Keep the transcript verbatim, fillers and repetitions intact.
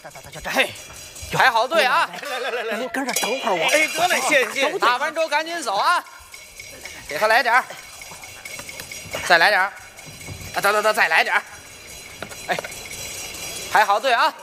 这这这这嘿， 排好队啊！ 来来来来，您跟这等会儿我。 哎，得嘞，谢谢谢谢。 大碗粥赶紧收啊！给他来点儿，再来点儿，啊，等等等，再来点儿。哎，排好队啊！